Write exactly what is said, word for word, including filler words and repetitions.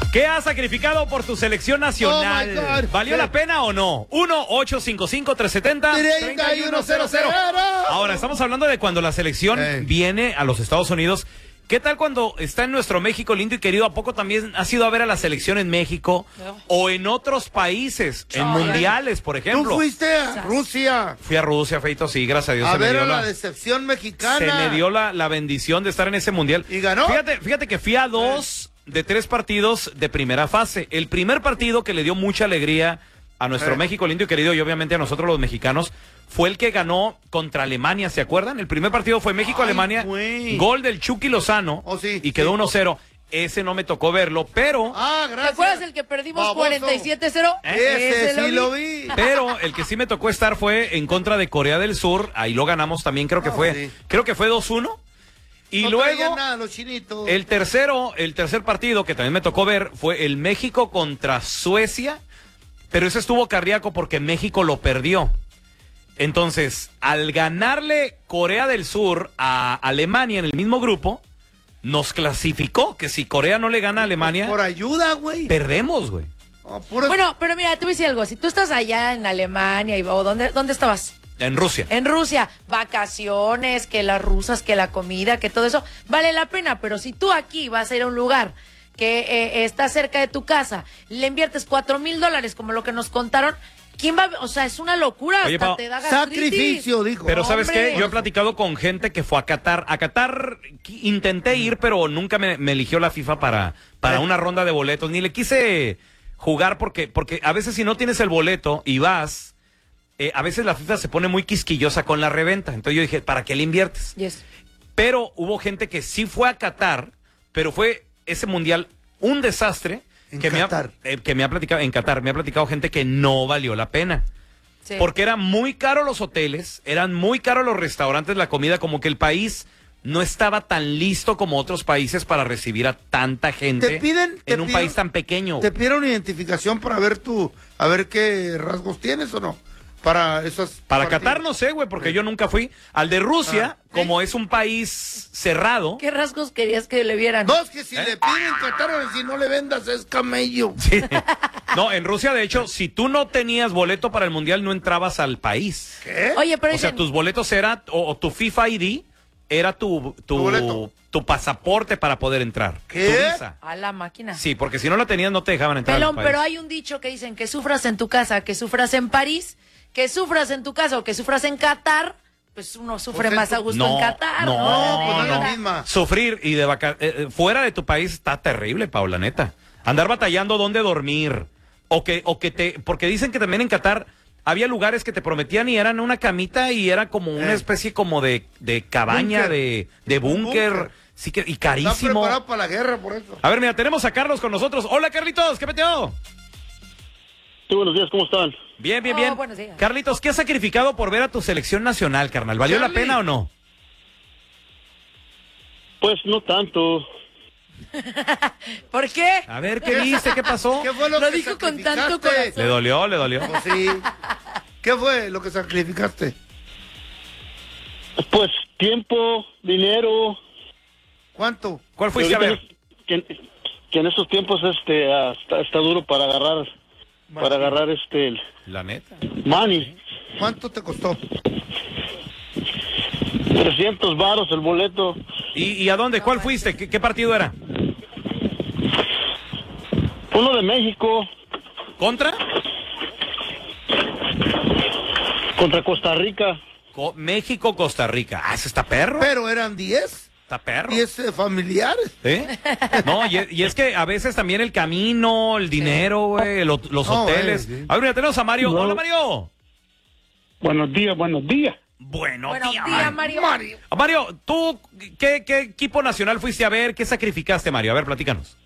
¿Qué has sacrificado por tu selección nacional? Oh my God. ¿Valió ¿Qué? la pena o no? uno ocho cinco cinco, tres siete cero, tres uno cero cero. Ahora, estamos hablando de cuando la selección Hey. viene a los Estados Unidos. ¿Qué tal cuando está en nuestro México lindo y querido? ¿A poco también has ido a ver a la selección en México No. o en otros países, en No, mundiales, por ejemplo? Tú fuiste a Rusia Fui a Rusia, Feito, sí, gracias a Dios. a se me ver dio a la la, decepción mexicana. se me dio la, la bendición de estar en ese mundial. ¿Y ganó? Fíjate, fíjate que fui a dos de tres partidos de primera fase. El primer partido que le dio mucha alegría a nuestro Eh. México lindo y querido y obviamente a nosotros los mexicanos fue el que ganó contra Alemania, ¿se acuerdan? El primer partido fue México-Alemania, güey. gol del Chucky Lozano Oh, sí, y quedó sí. uno cero. Ese no me tocó verlo, pero... Ah, ¿Te gracias. acuerdas el que perdimos Baboso. cuarenta y siete cero? Ese sí lo vi. Pero el que sí me tocó estar fue en contra de Corea del Sur, ahí lo ganamos también, creo que No, fue, sí. creo que fue dos uno. Y No luego traían nada los chinitos. el tercero, el tercer partido que también me tocó ver fue el México contra Suecia, pero ese estuvo cardíaco porque México lo perdió. Entonces, al ganarle Corea del Sur a Alemania en el mismo grupo, nos clasificó que si Corea no le gana a Alemania, Por ayuda, güey. perdemos, güey. Oh, puro- Bueno, pero mira, te voy a decir algo. Si tú estás allá en Alemania y, o ¿dónde, ¿dónde estabas? En Rusia. En Rusia, vacaciones, que las rusas, que la comida, que todo eso, vale la pena. Pero si tú aquí vas a ir a un lugar que eh, está cerca de tu casa, le inviertes cuatro mil dólares, como lo que nos contaron, ¿quién va a...? O sea, es una locura, Oye, hasta Pao, te da gastritis. Sacrificio, dijo. Pero ¿sabes Hombre. qué? Yo he platicado con gente que fue a Qatar. A Qatar qui- intenté ir, pero nunca me, me eligió la FIFA para, para una ronda de boletos. Ni le quise jugar porque, porque a veces si no tienes el boleto y vas, eh, a veces la FIFA se pone muy quisquillosa con la reventa. Entonces yo dije, ¿para qué le inviertes? Yes. Pero hubo gente que sí fue a Qatar, pero fue ese mundial un desastre. En que Qatar. Me ha, eh, que me ha platicado, en Qatar, me ha platicado gente que no valió la pena. Sí. Porque eran muy caros los hoteles, eran muy caros los restaurantes, la comida, como que el país no estaba tan listo como otros países para recibir a tanta gente Te piden- te en un piden- país tan pequeño. ¿Te pidieron identificación para ver tu, a ver qué rasgos tienes o no? Para esas. Para partidos. Qatar no sé, güey, porque yo nunca fui. Al de Rusia, Ah. como es un país cerrado. ¿Qué rasgos querías que le vieran? No, es que si ¿Eh? le piden Qatar, si no le vendas es camello. Sí. No, en Rusia, de hecho, si tú no tenías boleto para el mundial, no entrabas al país. ¿Qué? Oye, pero O sea, dicen- tus boletos era, o, o tu FIFA I D era tu, tu, Tu boleto. tu pasaporte para poder entrar. ¿Qué? Tu visa. a la máquina. Sí, porque si no la tenías no te dejaban entrar Pelón, al país. pero hay un dicho que dicen que sufras en tu casa, que sufras en París, que sufras en tu casa o que sufras en Qatar, pues uno sufre Pues más en a tu- gusto en Qatar. no, No, pues no es no. la misma. Sufrir y de vaca eh, eh, fuera de tu país está terrible, Paula, neta. Andar batallando dónde dormir. O que, o que te, porque dicen que también en Qatar había lugares que te prometían y eran una camita y era como una Eh. especie como de, de cabaña, Búnker. de, de Un búnker. búnker. Sí que, y Está carísimo. preparado para la guerra, por eso. A ver, mira, tenemos a Carlos con nosotros. Hola, Carlitos, ¿qué peteo? Sí, buenos días, ¿cómo están? Bien, bien, Oh, bien. buenos días. Carlitos, ¿qué has sacrificado por ver a tu selección nacional, carnal? ¿Valió la Charlie. pena o no? Pues no tanto. ¿Por qué? A ver, ¿qué viste? ¿Qué pasó? ¿Qué fue lo, Lo que dijo con tanto sacrificaste? corazón. ¿Le dolió? ¿Le dolió? Pues sí. ¿Qué fue lo que sacrificaste? Pues tiempo, dinero. ¿Cuánto? ¿Cuál fuiste a Ahorita ver? Que, que en estos tiempos este ah, está, está duro para agarrar, para agarrar este el La neta. money. ¿Cuánto te costó? trescientos varos el boleto. ¿Y, y a dónde? ¿Cuál fuiste? ¿Qué, qué partido era? Uno de México ¿Contra? contra Costa Rica. Co- México, Costa Rica. Ah, ese está perro. Pero eran diez. Está perro. diez eh, familiares. ¿Sí? No, y, es- y es que a veces también el camino, el dinero, güey, lo- los No, hoteles. güey, sí. A ver, mira, tenemos a Mario. No. Hola, Mario. Buenos días, buenos días. Bueno, Buenos día, días, Mario. Mario. Ah, Mario, ¿tú qué, qué equipo nacional fuiste a ver? ¿Qué sacrificaste, Mario? A ver, platícanos.